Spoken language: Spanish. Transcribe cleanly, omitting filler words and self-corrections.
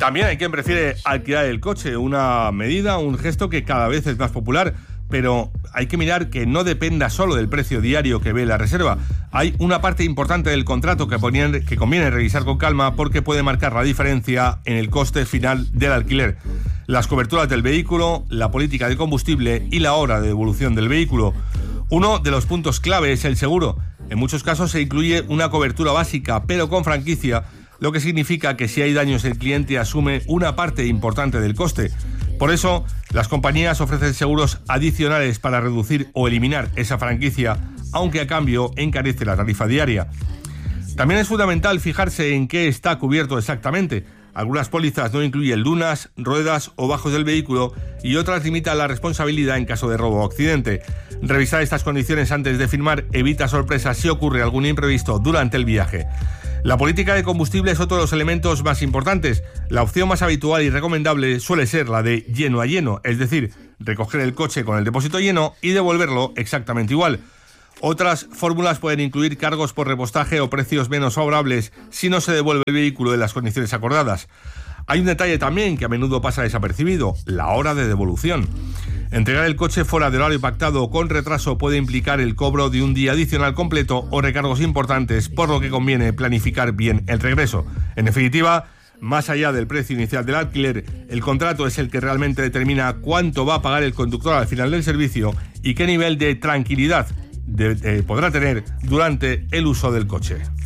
También hay quien prefiere alquilar el coche, una medida, un gesto que cada vez es más popular, pero hay que mirar que no dependa solo del precio diario que ve la reserva. Hay una parte importante del contrato que conviene revisar con calma porque puede marcar la diferencia en el coste final del alquiler. Las coberturas del vehículo, la política de combustible y la hora de devolución del vehículo. Uno de los puntos clave es el seguro. En muchos casos se incluye una cobertura básica, pero con franquicia, lo que significa que si hay daños el cliente asume una parte importante del coste. Por eso, las compañías ofrecen seguros adicionales para reducir o eliminar esa franquicia, aunque a cambio encarece la tarifa diaria. También es fundamental fijarse en qué está cubierto exactamente. Algunas pólizas no incluyen lunas, ruedas o bajos del vehículo y otras limitan la responsabilidad en caso de robo o accidente. Revisar estas condiciones antes de firmar evita sorpresas si ocurre algún imprevisto durante el viaje. La política de combustible es otro de los elementos más importantes. La opción más habitual y recomendable suele ser la de lleno a lleno, es decir, recoger el coche con el depósito lleno y devolverlo exactamente igual. Otras fórmulas pueden incluir cargos por repostaje o precios menos favorables si no se devuelve el vehículo en las condiciones acordadas. Hay un detalle también que a menudo pasa desapercibido, la hora de devolución. Entregar el coche fuera del horario pactado o con retraso puede implicar el cobro de un día adicional completo o recargos importantes, por lo que conviene planificar bien el regreso. En definitiva, más allá del precio inicial del alquiler, el contrato es el que realmente determina cuánto va a pagar el conductor al final del servicio y qué nivel de tranquilidad podrá tener durante el uso del coche.